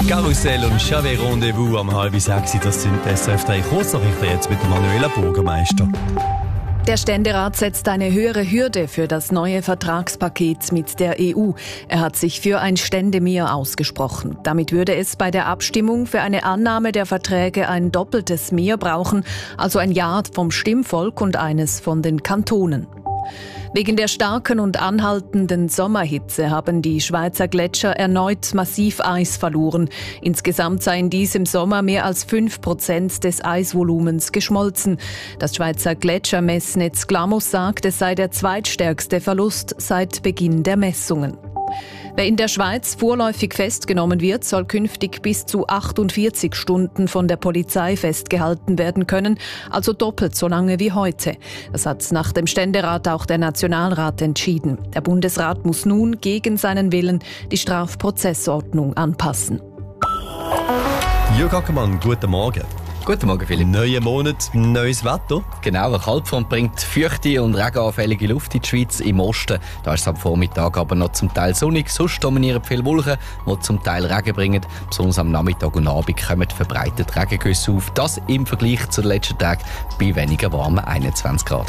Karussell und Chavet Rendezvous am 5:30. Das sind SRF 3 Kurznachrichten jetzt mit Manuela Bürgermeister. Der Ständerat setzt eine höhere Hürde für das neue Vertragspaket mit der EU. Er hat sich für ein Ständemehr ausgesprochen. Damit würde es bei der Abstimmung für eine Annahme der Verträge ein doppeltes Mehr brauchen, also ein Ja vom Stimmvolk und eines von den Kantonen. Wegen der starken und anhaltenden Sommerhitze haben die Schweizer Gletscher erneut massiv Eis verloren. Insgesamt sei in diesem Sommer mehr als 5% des Eisvolumens geschmolzen. Das Schweizer Gletschermessnetz Glamus sagt, es sei der zweitstärkste Verlust seit Beginn der Messungen. Wer in der Schweiz vorläufig festgenommen wird, soll künftig bis zu 48 Stunden von der Polizei festgehalten werden können, also doppelt so lange wie heute. Das hat nach dem Ständerat auch der Nationalrat entschieden. Der Bundesrat muss nun gegen seinen Willen die Strafprozessordnung anpassen. Jürg Ackermann, guten Morgen. Guten Morgen, Philipp. Neuer Monat, neues Wetter. Genau, eine Kaltfront bringt feuchte und regenanfällige Luft in die Schweiz. Im Osten, da ist es am Vormittag aber noch zum Teil sonnig. Sonst dominieren viele Wolken, die zum Teil Regen bringen. Besonders am Nachmittag und Abend kommen verbreitet Regengüsse auf. Das im Vergleich zu den letzten Tagen bei weniger warmen 21 Grad.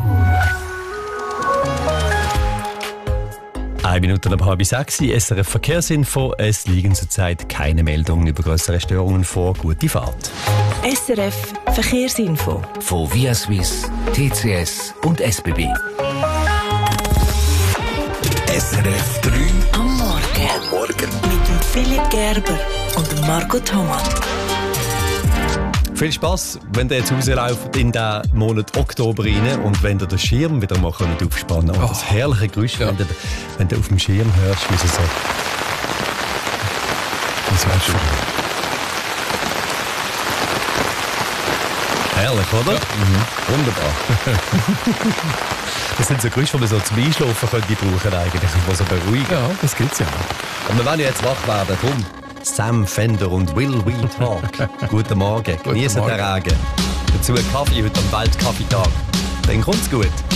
1 Minute nach 5:30, SRF Verkehrsinfo. Es liegen zurzeit keine Meldungen über größere Störungen vor. Gute Fahrt. SRF Verkehrsinfo. Von Via Suisse, TCS und SBB. SRF 3 Am Morgen. Mit dem Philipp Gerber und dem Marco Thomas. Viel Spass, wenn ihr jetzt rauslauft in den Monat Oktober rein und wenn ihr den Schirm wieder mal aufspannen könnt. Und das herrliche Geräusch, ja. wenn du auf dem Schirm hörst, wie es so... Das wäre schön. Herrlich, oder? Ja. Wunderbar. Das sind so Geräusche, die man so zum Einschlafen könnte brauchen eigentlich, die so beruhigen. Ja, das gibt's ja. Und wir wollen ja jetzt wach werden, komm. Sam Fender und Will We Talk. Guten Morgen, genießen den Regen. Dazu einen Kaffee heute am Weltkaffeetag. Dann kommt's gut.